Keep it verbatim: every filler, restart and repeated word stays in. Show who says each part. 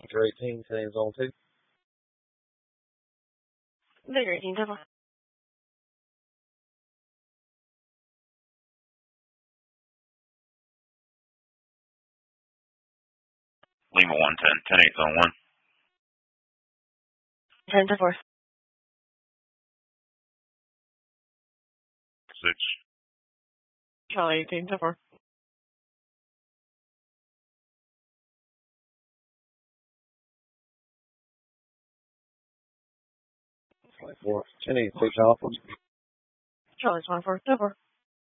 Speaker 1: Victor eighteen, ten is on two.
Speaker 2: Victor eighteen, ten four.
Speaker 3: Lima one ten, ten eight zone one.
Speaker 2: ten ten four.
Speaker 3: Six.
Speaker 2: Charlie eighteen, ten four.
Speaker 1: Four. ten eight six Alpha.
Speaker 2: Charlie twenty four, ten four.